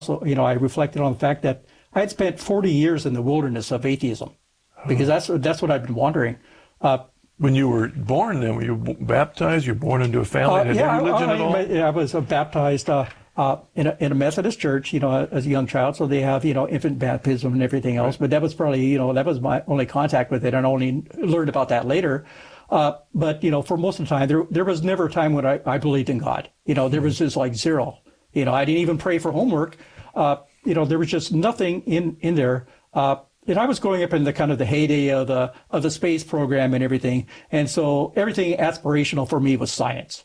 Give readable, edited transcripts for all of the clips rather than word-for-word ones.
also, I reflected on the fact that I had spent 40 years in the wilderness of atheism, because that's what I've been wondering. When you were born, then were you baptized? You were born into a family that had religion at all? I was baptized in a Methodist church, as a young child. So they have, infant baptism and everything else. Right. But that was probably, that was my only contact with it, and I only learned about that later. But for most of the time, there was never a time when I believed in God. There was just like zero. I didn't even pray for homework. There was just nothing in there. And I was growing up in the kind of the heyday of the space program and everything. And so everything aspirational for me was science.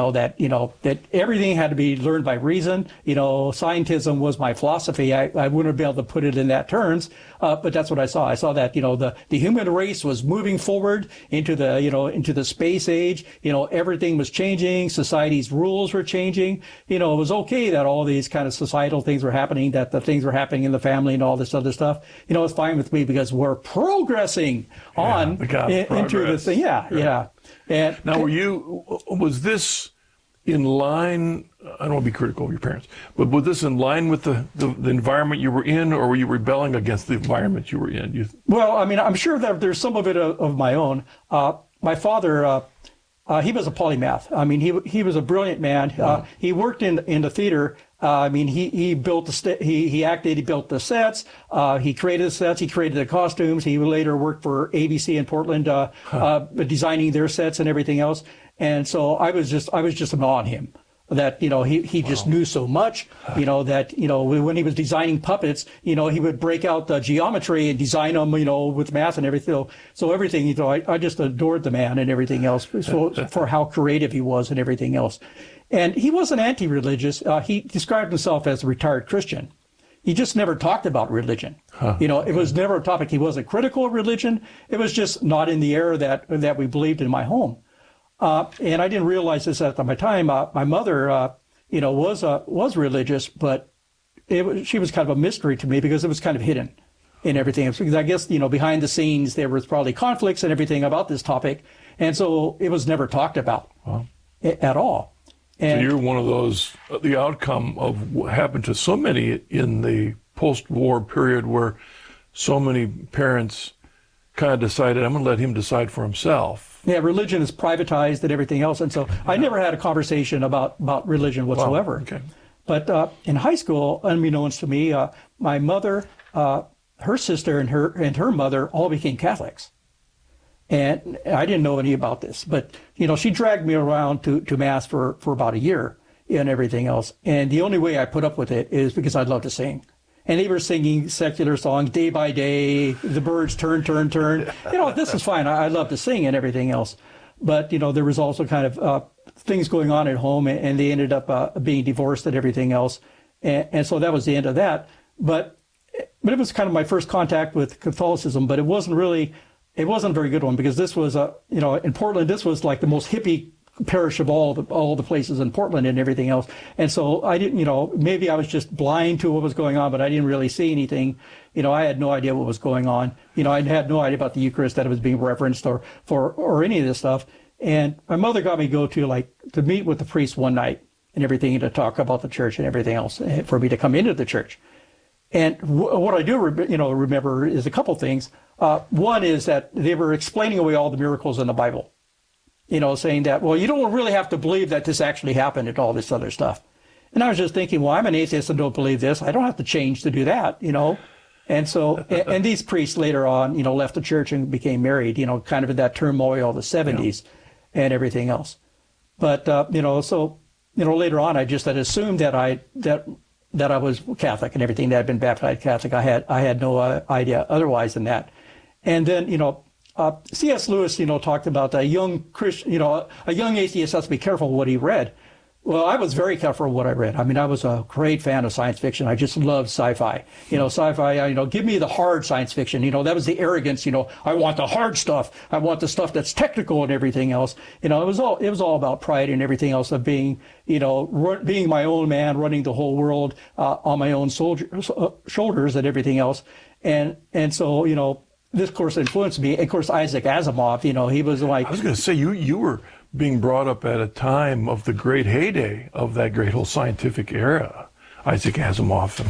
That everything had to be learned by reason. Scientism was my philosophy. I wouldn't be able to put it in that terms, but that's what I saw. I saw that, the human race was moving forward into the space age. Everything was changing. Society's rules were changing. It was okay that all these kind of societal things were happening, that the things were happening in the family and all this other stuff. It's fine with me because we're progressing on into this thing. Yeah. And now, was this in line, I don't want to be critical of your parents, but was this in line with the environment you were in, or were you rebelling against the environment you were in? Well, I'm sure that there's some of it of my own. My father, he was a polymath. He was a brilliant man. Wow. He worked in the theater. He built he acted, he built the sets, he created the sets, he created the costumes. He later worked for ABC in Portland, designing their sets and everything else. And so I was just in awe of him, that, he just knew so much, that, when he was designing puppets, he would break out the geometry and design them, with math and everything. So everything, I just adored the man and everything else for how creative he was and everything else. And he wasn't anti-religious. He described himself as a retired Christian. He just never talked about religion. It was never a topic. He wasn't critical of religion. It was just not in the era that we believed in my home. And I didn't realize this at my time. My mother, was religious, but she was kind of a mystery to me because it was kind of hidden in everything else. Because I guess, behind the scenes, there was probably conflicts and everything about this topic. And so it was never talked about at all. And so you're one of those, the outcome of what happened to so many in the post-war period, where so many parents kind of decided, I'm going to let him decide for himself. Yeah, religion is privatized and everything else. And so I never had a conversation about religion whatsoever. Wow. Okay. But in high school, unbeknownst to me, my mother, her sister, and her mother all became Catholics. And I didn't know any about this, but, she dragged me around to Mass for about a year and everything else. And the only way I put up with it is because I love to sing. And they were singing secular songs, Day by Day, The Birds Turn, Turn, Turn. This is fine. I love to sing and everything else. But, there was also kind of things going on at home, and they ended up being divorced and everything else. And so that was the end of that. But it was kind of my first contact with Catholicism, but it wasn't a very good one, because this was, in Portland, this was like the most hippie parish of all the places in Portland and everything else. And so I didn't, maybe I was just blind to what was going on, but I didn't really see anything. I had no idea what was going on. I had no idea about the Eucharist, that it was being reverenced or any of this stuff. And my mother got me to meet with the priest one night and everything, to talk about the church and everything else, for me to come into the church. And what I do, remember is a couple things. One is that they were explaining away all the miracles in the Bible, saying that, well, you don't really have to believe that this actually happened and all this other stuff. And I was just thinking, well, I'm an atheist and don't believe this. I don't have to change to do that, And so, and these priests later on, left the church and became married, kind of in that turmoil of the 70s and everything else. But, later on, I just had assumed that I was Catholic and everything, that I'd been baptized Catholic. I had no idea otherwise than that. And then, C.S. Lewis, talked about a young Christian, a young atheist has to be careful what he read. Well, I was very careful what I read. I was a great fan of science fiction. I just loved sci-fi. Sci-fi, give me the hard science fiction. That was the arrogance. I want the hard stuff. I want the stuff that's technical and everything else. It was all about pride and everything else, of being, being my own man, running the whole world on my own shoulders and everything else. And so, this course influenced me. Of course, Isaac Asimov, he was like... I was going to say, you were being brought up at a time of the great heyday of that great whole scientific era. Isaac Asimov.